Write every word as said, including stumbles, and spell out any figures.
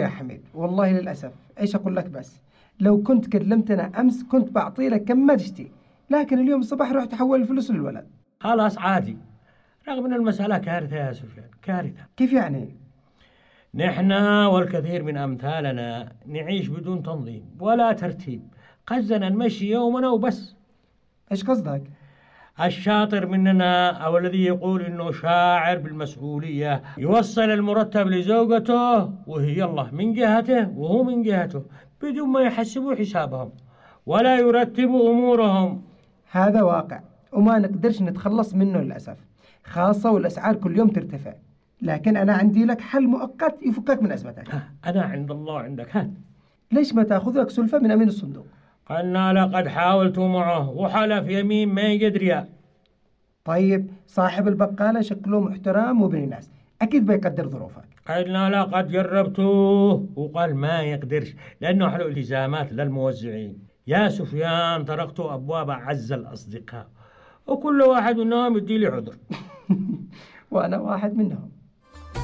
يا حميد، والله للأسف إيش أقول لك، بس لو كنت كلمتنا أمس كنت بعطي لك كم ما تشتي، لكن اليوم الصباح رحت أحول الفلوس للولد. خلاص عادي، رغم أن المسألة كارثة يا سفيان، كارثة. كيف يعني؟ نحن والكثير من أمثالنا نعيش بدون تنظيم ولا ترتيب، قصدنا نمشي يومنا وبس. إيش قصدك؟ الشاطر مننا أو الذي يقول إنه شاعر بالمسؤولية يوصل المرتب لزوجته وهي الله من جهته وهو من جهته بدون ما يحسبوا حسابهم ولا يرتبوا أمورهم. هذا واقع وما نقدرش نتخلص منه للأسف، خاصة والأسعار كل يوم ترتفع، لكن أنا عندي لك حل مؤقت يفكك من أزمتك. أنا عند الله عندك، هات. ليش ما تأخذ لك سلفة من أمين الصندوق؟ قلنا لقد حاولت معه وحلف يمين ما يقدر ريال. طيب صاحب البقالة شكله محترم وابن ناس، أكيد بيقدر ظروفك. قلنا لقد جربته وقال ما يقدرش لأنه حلو التزامات للموزعين. يا سفيان تركت أبواب أعز الأصدقاء وكل واحد منهم يدي لي عذر. وأنا واحد منهم.